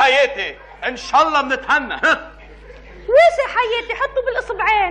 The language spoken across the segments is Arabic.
حياتي ان شاء الله بنتهنى. ويسي حياتي حطوا بالاصبعين.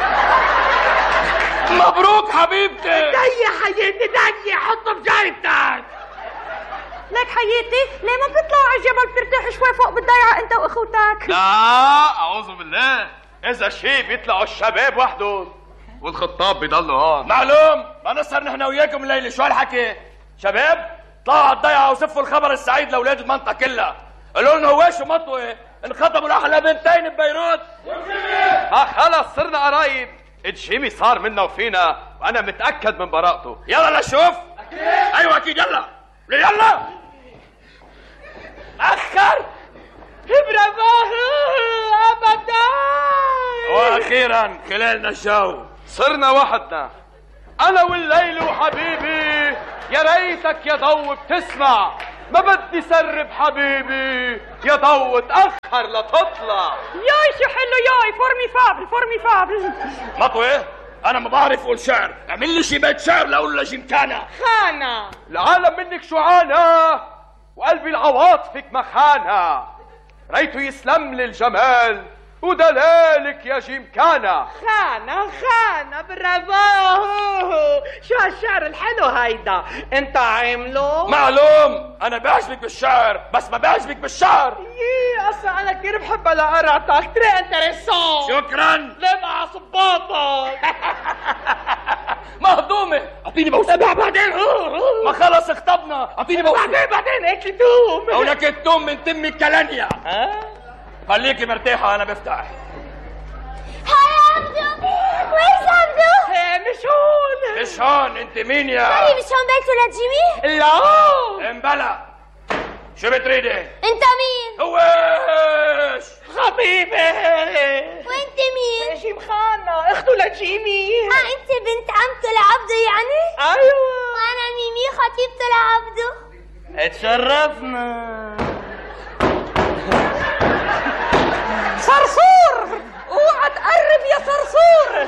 مبروك حبيبتي. دي حياتي دي حطه بجايبتك. لك حياتي ليه ما بتطلعوا على الجبل ترتاح شوي فوق بالضيعه انت واخوتك؟ لا اعوذ بالله، اذا شي بيطلعوا الشباب وحدهم والخطاب بيضلوا هون. معلوم ما نسهر نحن وياكم الليله. شو هالحكي؟ شباب طلعوا على الضيعه وسفوا الخبر السعيد لاولاد المنطقه كلها. قولوا لنا هواش ومطوي انخطبوا لاحلى بنتين ببيروت. ما خلص صرنا قرايب. جيمي صار منا وفينا وانا متاكد من براءته. يلا لشوف. ايوه اكيد. يلا يلا. اخر برافو ابدا. واخيرا خلالنا الجو صرنا وحدنا انا والليل وحبيبي. يا ريتك يا ضو بتسمع، ما بدي سرب حبيبي. يا ضو تاخر لتطلع. ياي شو حلو ياي. فورميفابل فورميفابل. مطوي انا ما بعرف اقول شعر. اعمل لي شي بيت شعر لاقول لجمكانه. خانه العالم منك شعانة وقلبي العواطفك مخانة. ريته يسلم للجمال ودلالك يا جيمكانة. خانه برافو. شو هالشعر الحلو هيدا انت عامله؟ معلوم انا بعجبك بالشعر بس ما بعجبك بالشعر. يي اصلا انا كثير بحب لقرعتك. تري انتريسون. شكرا. ليه مع صباطك؟ مهضومه. اعطيني بوسه. بعدين ما خلص اخطبنا. اعطيني بوسه. بعدين هيك دوم. ولك التوم من تمي الكلانيا. خليكي مرتاحه انا بفتح. هاي عبدو. وين عبدو؟ مش هون. مش هون. انت مين يا؟ ماني مش هون بيت ولاد جيمي؟ لا امبلا. شو بتريدي؟ انت مين؟ هواش خطيبي. وانت مين؟ جيمخانة اخته لجيمي. انت بنت عمته لعبدو يعني؟ ايوه. وانا ميمي خطيبته لعبدو. اتشرفنا. صرصور اوعى تقرب يا صرصور.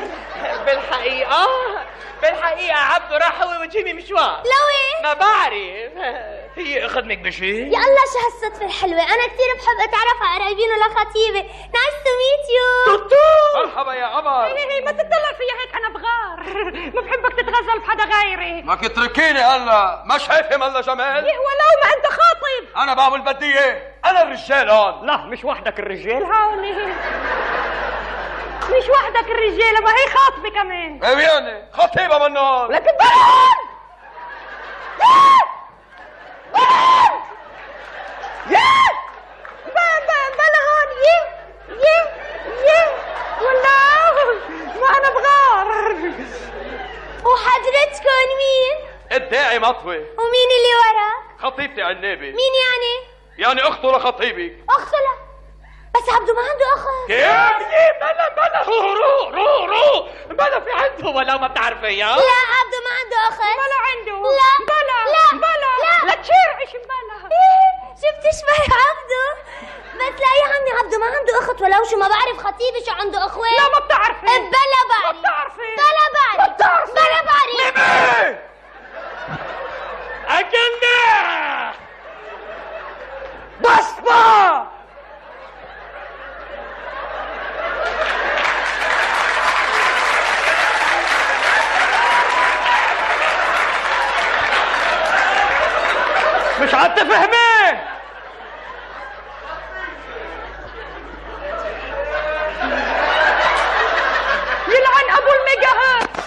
بالحقيقة عبده راح هو وجيمي مشوار. لوين؟ ما بعرف. هي اخدمك بشي؟ يا الله شو هالصدفة الحلوة. أنا كثير بحب أتعرف على قرايبين ولخطيبة. نايس تو ميت يو. توتو. مرحبا يا قمر. هي ما تطلع فيها هيك انا بغار. ما بحبك تتغزل بحدا غيري. ما تتركيني هلا. ما شايفه ملا جمال؟ إيه ولو ما انت خاطب. انا بعمل بدي ايه. انا الرجال هون. لا مش وحدك الرجال هون. مش وحدك الرجاله ما هي خاطبه كمان. ايه يعني خطيبه من هون. لكن بلان بلا هون. يه والله ما انا بغار. وحضرتكم مين؟ الداعي مطوي. ومين اللي وراك؟ خطيبتي عنابي. مين يعني؟ يعني اخته لخطيبك. أخته لا. بس عبدو ما عنده أخت. كيف؟ بلا رو بلا في عنده ولا ما بتعرفيها؟ لا عبدو ما عنده أخت. بلا عنده. لا لا تشرعش بلا. شو بتشبه عبدو؟ بس لا يا عمي عبدو ما عنده أخت ولو شو. ما بعرف خطيبي شو عنده أخوات. لا ما بتعرفي. بلا بعرف. ما بتعرفي. بلا بعرف. أكلنا بصمة. مش عاد تفهمي. يلعن ابو الميجا هيرتز.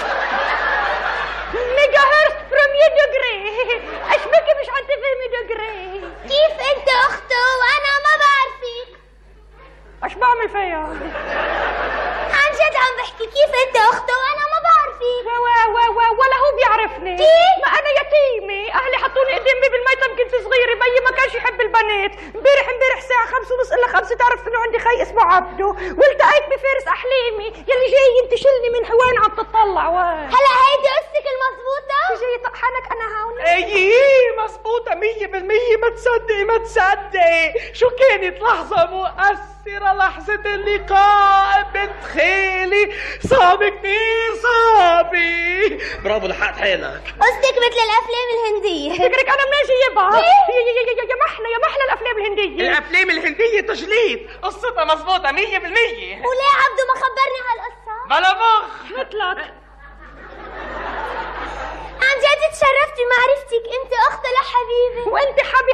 ميجا هيرتز بريمير ديجري. ايش بكي مش عاد تفهمي ديجري؟ كيف انت اخته وانا ما بعرفك؟ ايش بعمل فيها؟ عن جد عم بحكي. كيف انت اخته وانا ما بعرفك؟ ولا هو بيعرفني. كيف؟ ما انا يتيمه. اهلي حطوني قدام باب الميتة يمكن في صغيره. بيي ما كانش يحب البنات. امبارح الساعه 5:30 الا 5 تعرف انه عندي خي اسمه عبده. والتقيت بفارس احلامي يلي جاي ينتشلني من هوين عم تطلع. هلا هيدي قصتك المضبوطه؟ شو جاي طحنك انا هون؟ ايه مظبوطة 100%. ما تصدقي شو كانت لحظة مؤثرة. لحظة اللقاء بنت خالي. صعب كتير صعبي. برافو لحقت حالك. قصدك مثل الافلام الهنديه. فكرك انا منين جايبها؟ يا محلى الافلام الهنديه. الهنديه؟ الافلام الهنديه تجليد، قصتها مظبوطه 100%. وليه عبده ما خبرني هالقصة؟ بلا مخ مثلك. عن جد تشرفت بمعرفتك، انت اخت لحبيبي. وانت حبي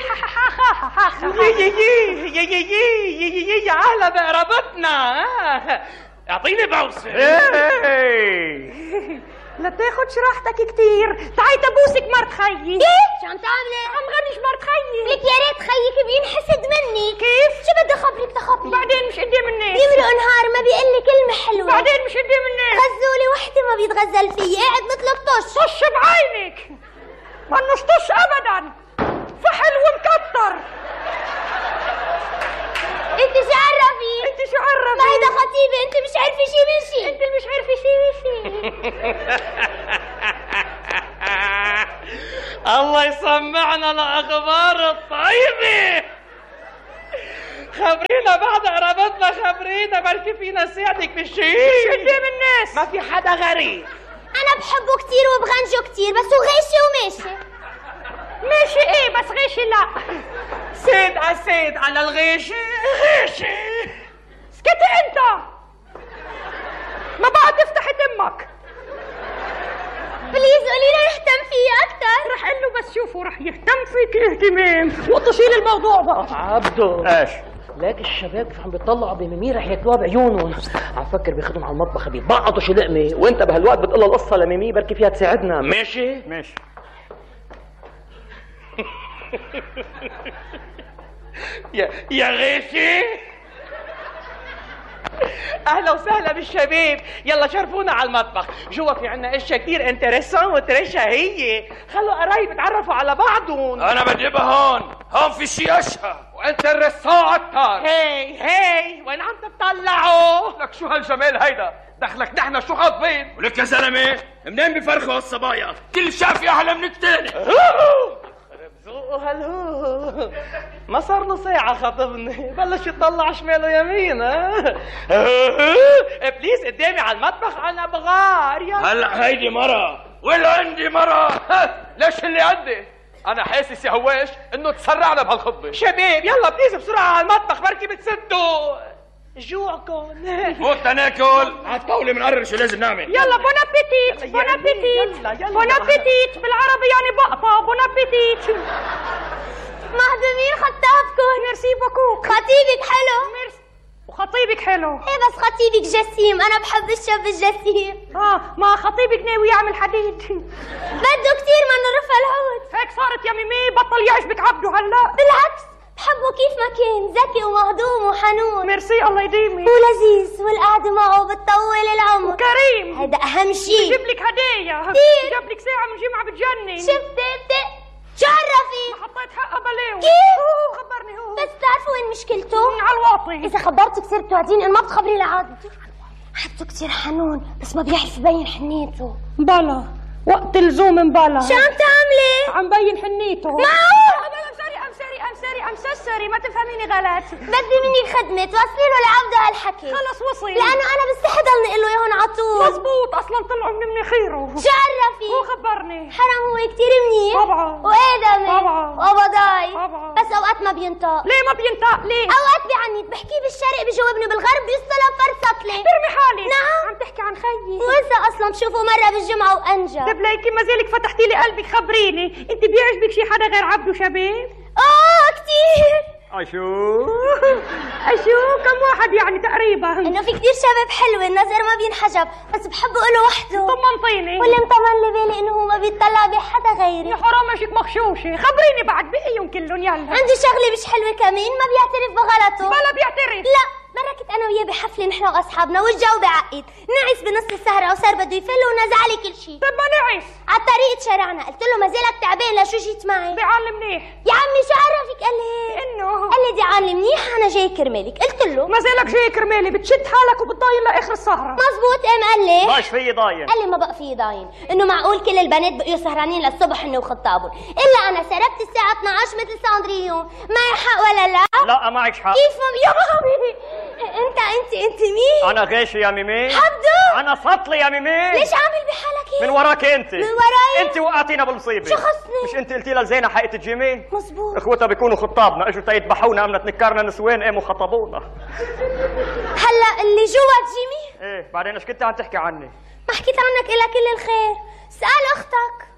يا اهلا بقرابتنا. اعطيني بوسه. لا تاخدش راحتك كتير، تعي تبوسك مرت خيي. ايه؟ شو عم تعملي؟ عم غنيش مرت خيي. لك يا ريت خيك بينحسد مني. كيف؟ شو بدي اخبرك تخبري؟ بعدين مش قدام الناس. يمرق نهار ما بيقول لي كلمة حلوة. بعدين مش قدام الناس. غزولة وحدة ما بيتغزل فيي، قاعد مثل الطش. طش بعينك، ما انوش طش ابدا، فحل ومكتر. انت شو عرفي؟ انت شو عرفي؟ ما هيدا خطيبي، انت مش عارفة شي من شي. انت مش عارفه شي من شي. الله يسمعنا الاخبار الطيبه. خبرينا بعد قرابتنا، خبرينا بركي فينا نساعدك بالشيء. مش قدام الناس. ما في حدا غريب. انا بحبه كتير وبغنجه كتير، بس هو غيشي وماشي. ماشي ايه بس غيشي لا. سيد عسيد على الغيشي غيشي. اسكتي انت، ما بقى تفتحي تمك. بليز قولي له يهتم فيي اكتر. رح قل له بس شوفوا رح يهتم فيك اهتمام. وطشيل الموضوع بقى. عبده ايش؟ لكن الشباب عم بيطلعوا بميمي رح ياكلوها بعيونهم. عم فكر بياخدهم على المطبخ بيتبعضوا شي لقمه، وانت بهالوقت بتقول لها القصه لميمي بركي فيها تساعدنا. ماشي؟ ماشي. يا غيشي، اهلا وسهلا بالشباب. يلا شرفونا على المطبخ. جوا في عنا اشياء كتير انتريسون وترشة هي. خلوا قرايب يتعرفوا على بعضهم. انا بجيبها هون في شي اشهى. وانت الرساع اكتر. هي وين عم تطلعوا؟ لك شو هالجمال هيدا؟ دخلك نحن شو خاطبين؟ ولك يا زلمه منين بفرخوا هالصبايا؟ كل شاف احلى من التاني. ذوقوا هالهو. ما صار له ساعة خطبني بلش يطلع شماله يمين. ابليس قدامي على المطبخ انا بغار. يا هلا هيدي مرة ولا عندي مرة. ليش اللي عندي؟ انا حاسس يا هواش انه تسرعنا بهالخطبه. شباب يلا بليز بسرعة على المطبخ بركي بتسدوا جوعكم. فوت ناكل. عالطاولة بنقرر شو لازم نعمل. يلا بون ابيتيت، بون ابيتيت، بون ابيتيت. بالعربي يعني بقطة. بون ابيتيت. مهضومين خطابكم. ميرسي بوكو. خطيبك حلو. ميرسي. وخطيبك حلو. ايه بس خطيبك جسيم، انا بحب الشاب الجسيم. ما خطيبك ناوي يعمل حديد. بده كتير منه رفع العود. هيك صارت يا ميمي، بطل يعجبك عبده هلا. بالعكس بحبه كيف ما كان، ذكي ومهضوم وحنون. ميرسي الله يديمي. ولذيذ والقعدة معه بتطول العمر. وكريم. هيدا أهم شيء. بجيب لك هدية. كتير. جاب لك ساعة من جمعة بتجنن. شفتي شو عرفي؟ ما حطيت حقها بلاوي. كيف؟ خبرني هو. بس بتعرفوا وين مشكلته؟ على الواطي. إذا خبرتك صرت توعديني إنه ما بتخبري لعبده. عبده كتير حنون بس ما بيعرف يبين حنيته. بلا وقت اللزوم مبلا. شو عم تعملي؟ عم بين حنيته. معقول؟ I'm so sorry ما تفهميني غلط. بدي منك خدمة توصلي له لعبده هالحكي. خلص وصل. لأنه أنا بستحي ضلني أقول له إياهم على طول. مزبوط، أصلا طلعوا من مناخيره. شو عرفي؟ هو خبرني. حرام هو كتير منيح. طبعا. وآدمي. طبعا. وبضاي. طبعا. بس أوقات ما بينطق. ليه ما بينطق؟ ليه؟ أوقات بيعنيد، بحكيه بالشرق بيجاوبني بالغرب بيصطلب فرصتلي. احترمي حالك. نعم. عم تحكي عن خيي. وإذا أصلا بشوفه مرة بالجمعة وأنجا. طيب ليكي ما زالك فتحتي لي قلبك، خبريني انت بيعجبك شي حدا غير عبده شباب؟ كتير. أشو كم واحد يعني تقريبا؟ إنه في كتير شباب حلوة النظر ما بينحجب، بس بحب أقوله وحده. طمنطيني. واللي مطمن لي بالي إنه هو ما بيطلع بحدا غيري. يا حرام مشيك مخشوشة، خبريني بعد بقيهم كلهم يلا. عنده شغلة مش حلوة كمان، ما بيعترف بغلطه. بلا بيعترف. لا مرة كنت أنا وياه بحفلة نحن وأصحابنا والجو بعقد، نعس بنص السهرة وصار بده يفل ونزع لي كل شيء. طيب ما نعس. على طريقة شارعنا قلت له ما زالك تعبان لشو جيت معي؟ بيعلم منيح. يا عمي شو عرفك؟ قال لي إنه قال لي دي عاملة منيح أنا جاي كرمالك. قلت له ما زالك جاي كرمالي بتشد حالك وبتضايل لآخر السهرة. مزبوط. قال لي ماش فيي ضاين. قال لي ما بقى في ضاين، انه معقول كل البنات بقيوا سهرانين للصبح انه وخطابهم، الا انا سربت الساعه 12 مثل ساندريون. معي حق ولا لا؟ لا معك حق. كيف يا مامي؟ انت مين؟ انا غيشي يا ميمي. حبدو. انا سطلي يا ميمي. ليش عامل بحالك حكي؟ من وراك انت. من وراي؟ انت وقعتينا بالمصيبه. شو خصني؟ مش انت قلتي لها لزينه حقيقه جيمي؟ مزبوط. اخوتها بيكونوا خطابنا، اجوا تيذبحونا، قامنا تنكرنا نسوان، قاموا خطبونا. هلا اللي جوا جيمي؟ ايه بعدين ايش كنت عم تحكي عني؟ ما حكيت عنك إلا كل الخير، سأل أختك.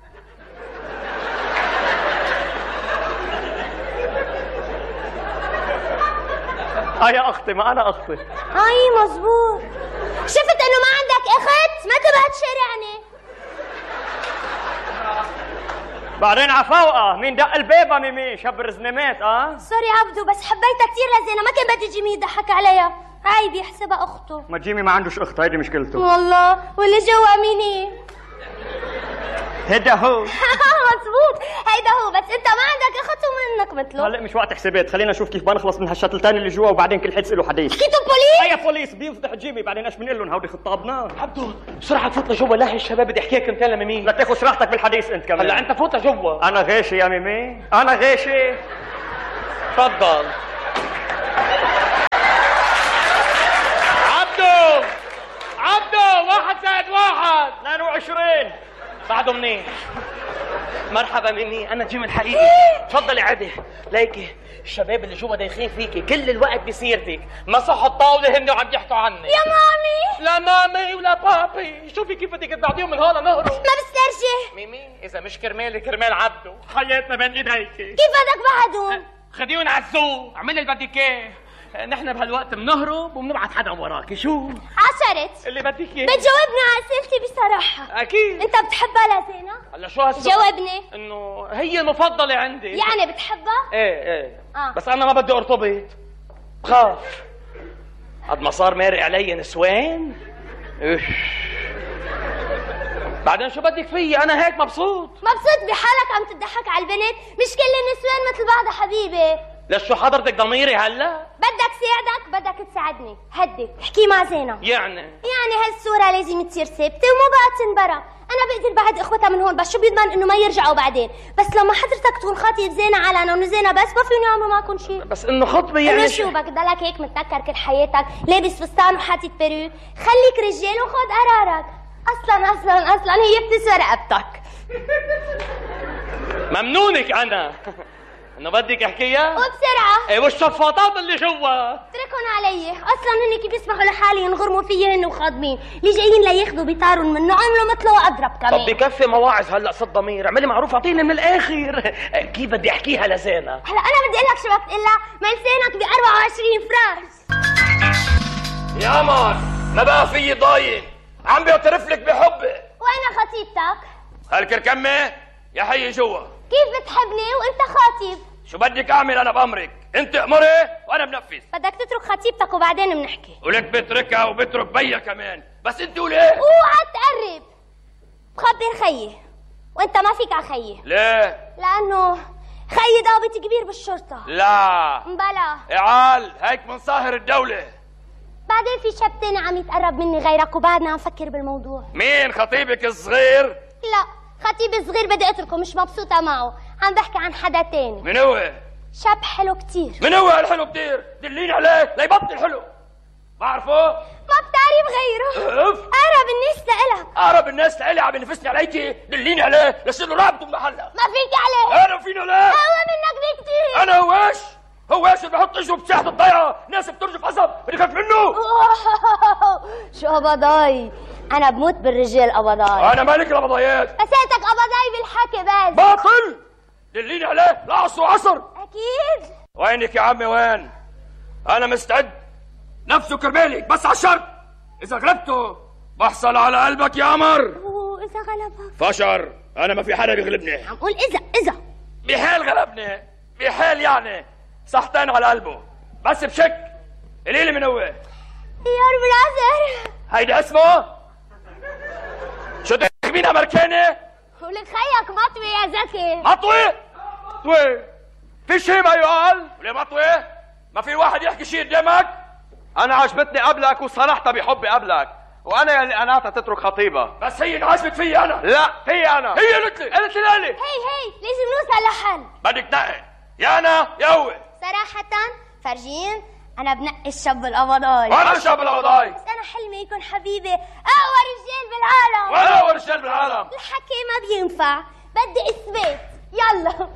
يا اختي، ما انا اختي. اي مزبوط. شفت انه ما عندك اخت، ما تبغى تشارعني. بعدين عفوقه، مين دق البيبه ميمي؟ شب رزنمات. سوري عبدو، بس حبيتها كثير لزينة، ما كان بدي جيمي يضحك عليها. عيب يحسبها اخته. ما جيمي ما عندوش اخت، هيدي مشكلته. والله واللي جوا مين هي؟ هيدا هو. مزبوط، هيدا هو، بس انت ما عندك اخت ومنك مثله. هلا مش وقت حسابات، خلينا نشوف كيف بنخلص من هالشتلتين اللي جوا، وبعدين كل حد يسأله حديث. حكيتوا بوليس؟ يا بوليس بيفضح جيمي، بعدين ايش بنقول لهم؟ هودي خطابنا. عبدو بسرعه فوت لجوا، لا الشباب بدي احكي لك مثال ميمي. لا تاخذ راحتك بالحديث انت كمان. هلا انت فوت لجوا. انا غاشي يا ميمي، انا غاشي. تفضل. عبدو 1+1 22. بعده منيح. مرحبا ميمي، انا جيم الحقيقي. تفضلي عدي. ليكي الشباب اللي جوا دايخين فيكي كل الوقت بسيرتك، مسحوا الطاوله هن وعم يحكوا عنك. يا مامي. لا مامي ولا بابي، شوفي كيف بدك تبعديهم من هون نهرب. ما بسترجي. ميمي اذا مش كرمالي كرمال عبدو، حياتنا بين ايديكي. كيف بدك بعدهم؟ خديهم على السوق، اعملي اللي بدك اياه. نحن بهالوقت بنهرب وبنبعت حدا وراكي. شو عشرت اللي بدك اياه؟ بتجاوبني على اسئلتي بصراحه. اكيد. انت بتحبها لزينة؟ هلا شو هالسؤال؟ جاوبني. انه هي المفضله عندي. يعني بتحبها؟ ايه بس انا ما بدي ارتبط، بخاف قد ما صار مارق علي نسوان. بعدين شو بدك فيي؟ انا هيك مبسوط. مبسوط بحالك عم تضحك على البنت؟ مش كل النسوان مثل بعضها حبيبي. ليش شو حضرتك ضميري هلا؟ بدك ساعدك، بدك تساعدني. هدي احكي مع زينة. يعني هالصورة لازم تصير ثابتة ومو بقى تنبرى. أنا بقدر بعد إخوتها من هون، بس شو بيضمن إنه ما يرجعوا بعدين؟ بس لما حضرتك تكون خاطب زينة علنا وزينة بس ما فيهم يعملوا معكم شيء. بس إنه خطبة يعني. إنه شو بدك تضلك هيك متنكر كل حياتك، لابس فستان وحاطط بيرو؟ خليك رجال وخذ قرارك. أصلا هي بتسوى رقبتك. ممنونك أنا. انه بدك احكيها وبسرعه. ايه والشفاطات اللي جوا اتركهم علي، اصلا هن كيف بيسمحوا لحالي ينغرموا فيي هن وخاطبين، اللي جايين لياخذوا بطارهم منه عملوا مثله واضرب كمان. طب بكفي مواعظ هلا صد ضمير، اعملي معروف اعطيني من الاخر. كيف بدي احكيها لزينة؟ هلا انا بدي اقول لك شو بدي لها، ما لسانك ب 24 فرنش. يا قمر ما بقى في ضايق، عم بيعترف لك بحبي. وانا خطيبتك. هالكركمه يا حي جوا. كيف بتحبني وانت خاطب؟ شو بدك اعمل انا بامرك؟ انت امري وانا بنفذ. بدك تترك خطيبتك وبعدين بنحكي. ولك بتركها وبترك بيا كمان، بس انت قولي. اوعى تقرب. بخبر خيي وانت ما فيك على خيي. ليه؟ لانه خيي ضابط كبير بالشرطه. لا بلا اعال هيك من صاهر الدولة. بعدين في شاب تاني عم يتقرب مني غيرك وبعدنا عم فكر بالموضوع. مين خطيبك الصغير؟ لا خطيبي صغير بدي اتركه، مش مبسوطه معه، عم بحكي عن حدا تاني. من هو؟ شاب حلو كتير. من هو هالحلو كتير؟ دليني عليه ليبطل حلو. بعرفه؟ ما بتعرف غيره. اقرب الناس لإلك. اقرب الناس لإلي عم ينفسني عليكي، دليني عليه لصير له رابطه بمحلها. ما فيك عليه. انا فيني عليه. هو منك بكتير. انا هواش اللي بحط اجره بساحة الضيعة، ناس بترجف قصب، بدي خاف منه. شو قبضاي؟ انا بموت بالرجال قبضاي. انا مالك القبضايات. بسيتك قبضاي بالحكي بس. باطل. دليني عليه لعصر وعصر. اكيد. وينك يا عمي وين؟ انا مستعد نفسه كرمالك، بس على الشرط اذا غلبته بحصل على قلبك يا قمر. واذا غلبك؟ فشر، انا ما في حدا بيغلبني. عم قول اذا بحال غلبني، بحال يعني صحتين على قلبه، بس بشك قليلي من هو. يا رب العذر. هيدا اسمه شو تخمين امريكاني؟ ولك خيك مطوي يا زكي. مطوي؟ مطوي في شيء ما يقال؟ وليه مطوي؟ ما في واحد يحكي شيء قدامك؟ انا عجبتني قبلك وصرحت بحبي قبلك، وانا يلي قنعتها تترك خطيبها. بس هي انعجبت فيي انا. لا هي انا. هي قلت لي. قلت لي هي لازم نوصل لحل. بدك تنقي يا انا يا هو. صراحة فرجين انا بنقي الشاب القبضاي. وانا الشاب القبضاي. بس انا انا حلمي يكون حبيبي اقوى رجال بالعالم. ولا اقوى رجال بالعالم. الحكي ما بينفع، بدي اثبات. يلا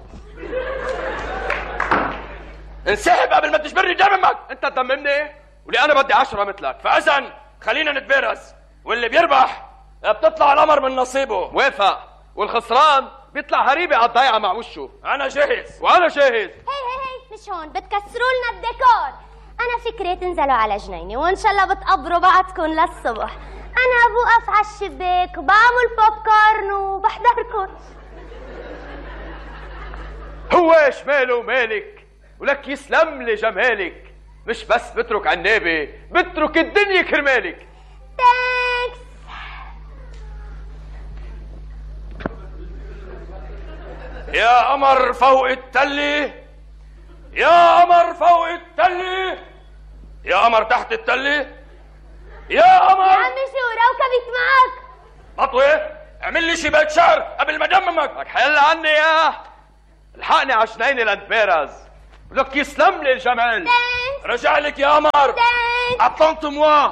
انسحب قبل ما تجبرني دمك. انت تدممني ولي انا بدي 10 مثلك. فاذا خلينا نتبارز، واللي بيربح بتطلع القمر من نصيبه. وافق، والخسران بيطلع هريبه على الضيعه مع وشه. انا جاهز. وانا جاهز. هي مش هون، بتكسروا لنا الديكور. انا فكري تنزلوا على جنيني وان شاء الله بتقبروا بعضكم للصبح. انا بوقف على الشباك وبعمل بوب كورن وبحضركم. هو شماله ومالك، ولك يسلم لي جمالك. مش بس بترك عنابي، بترك الدنيا كرمالك. ثانكس. يا قمر فوق التلي، يا قمر فوق التلي، يا قمر تحت التلي، يا قمر. يا عمي شو روكبت معك؟ مطوي اعمل لي شي بيت شعر قبل ما دممك. لك حل عني ياه، الحقني على جنيني لنتبارز. لك يسلم لي الجمال. رجع لك يا قمر. عطلت موا.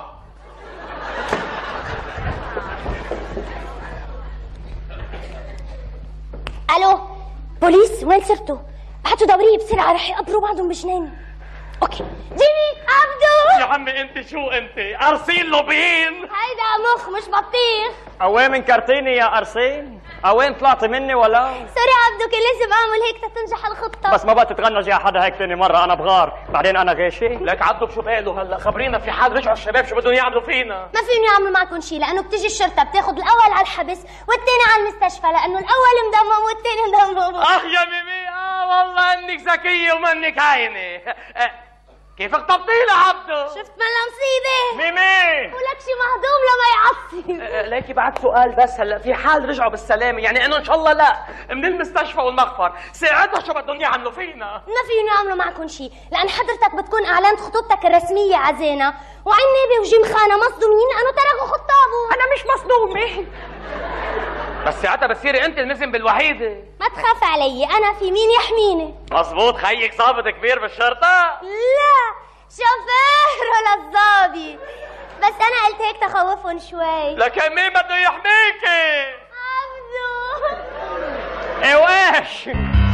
الو بوليس، وين صرتوا؟ بعتوا دوريه بسرعه رح يقبروا بعضهم بجنين. اوكي جيمي عبدو. يا عمي انت شو انت؟ ارسين لوبين. هيدا مخ مش بطيخ. اوين منكرتيني يا ارسين؟ اوين طلعتي مني ولا؟ سوري عبدو، كان لازم اعمل هيك تتنجح الخطه. بس ما بقى تتغنجي على حدا هيك ثاني مره، انا بغار. بعدين انا غاشي. لك عبدو شو باله هلا؟ خبرينا في حال رجعوا الشباب شو بدهم يعملوا فينا؟ ما فيهم يعملوا معكم شيء، لانه بتيجي الشرطه بتاخذ الاول على الحبس والثاني على المستشفى، لانه الاول مدمم والثاني مدمم. يا ميمي والله انك ذكيه ومنك عيني. كيف اخطبتي له عبدو؟ شفت ملا مصيبه؟ ميمي ولك شي مهضوم لما يعصب. ليكي بعد سؤال بس، هلا في حال رجعوا بالسلامه، يعني انه ان شاء الله لا من المستشفى والمخفر، ساعتها شو بدهم يعملوا فينا؟ ما فيهم يعملوا معكم شيء، لان حضرتك بتكون اعلنت خطوبتك الرسميه عزينا، وعنابه وجمخانه مصدومين لانه تركوا خطابهم. انا مش مصدومه، بس ساعتها بتصيري انت المذنبه الوحيده. ما تخاف علي، انا في مين يحميني. مزبوط، خيك ضابط كبير بالشرطه؟ لا، شوفير ولا الضابط، بس انا قلت هيك تخوفهم شوي. لكن مين بده يحميكي؟ عبدو. ايه وايش؟